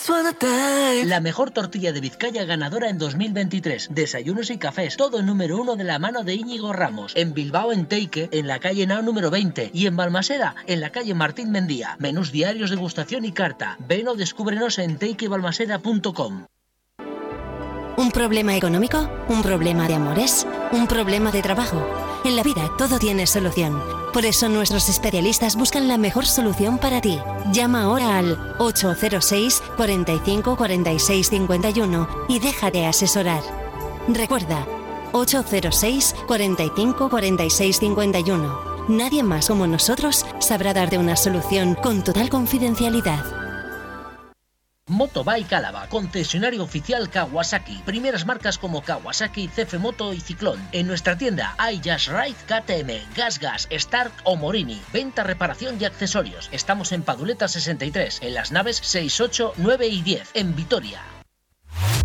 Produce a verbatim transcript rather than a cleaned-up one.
La mejor tortilla de Vizcaya ganadora en dos mil veintitrés. Desayunos y cafés, todo número uno de la mano de Íñigo Ramos. En Bilbao, en Teique, en la calle Nao número veinte. Y en Balmaseda, en la calle Martín Mendía. Menús diarios, degustación y carta. Ven o descúbrenos en teike balmaseda punto com. ¿Un problema económico? ¿Un problema de amores? ¿Un problema de trabajo? En la vida todo tiene solución. Por eso nuestros especialistas buscan la mejor solución para ti. Llama ahora al ocho cero seis, cuarenta y cinco, cuarenta y seis, cincuenta y uno y déjate asesorar. Recuerda, ocho cero seis, cuarenta y cinco, cuarenta y seis, cincuenta y uno. Nadie más como nosotros sabrá darte una solución con total confidencialidad. Motobike Álava, concesionario oficial Kawasaki. Primeras marcas como Kawasaki, C F Moto y Ciclón. En nuestra tienda hay Just Ride, K T M, Gas Gas, Stark o Morini. Venta, reparación y accesorios. Estamos en Paduleta sesenta y tres, en las naves seis, ocho, nueve y diez, en Vitoria.